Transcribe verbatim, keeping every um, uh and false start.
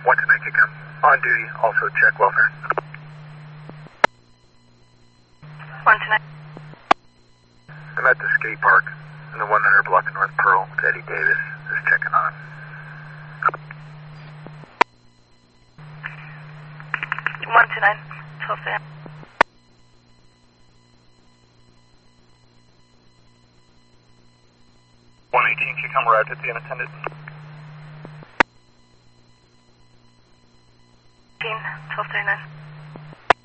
one tonight to come on duty, also check welfare. One tonight. I'm at the skate park in the one hundred block of North Pearl with Eddie Davis. Just checking on him. One tonight. twelve a.m. one eighteen should come arrived at the unattended. twelve thirty-nine.